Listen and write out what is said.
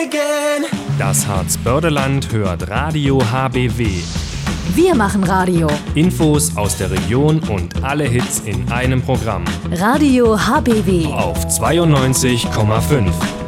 again. Das Harzbördeland hört Radio HBW. Wir machen Radio. Infos aus der Region und alle Hits in einem Programm. Radio HBW Auf 92,5.